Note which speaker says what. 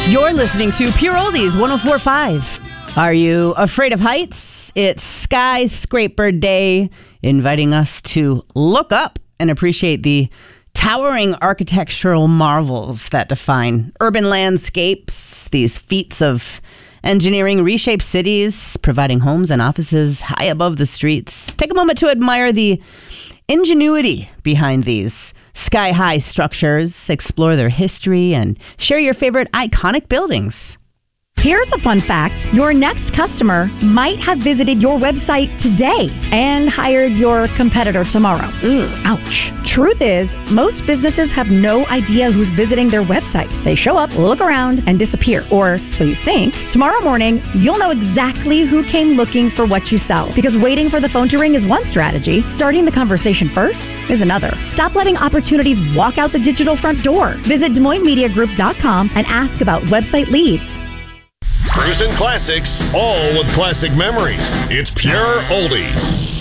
Speaker 1: You're listening to Pure Oldies 104.5. Are you afraid of heights? It's Skyscraper Day, inviting us to look up and appreciate the towering architectural marvels that define urban landscapes. These feats of engineering reshape cities, providing homes and offices high above the streets. Take a moment to admire the ingenuity behind these sky-high structures, explore their history, and share your favorite iconic buildings.
Speaker 2: Here's a fun fact. Your next customer might have visited your website today and hired your competitor tomorrow. Ouch. Truth is, most businesses have no idea who's visiting their website. They show up, look around, and disappear. Or so you think. Tomorrow morning, you'll know exactly who came looking for what you sell. Because waiting for the phone to ring is one strategy. Starting the conversation first is another. Stop letting opportunities walk out the digital front door. Visit DesMoinesMediaGroup.com and ask about website leads.
Speaker 3: Cruising Classics, all with classic memories. It's Pure Oldies.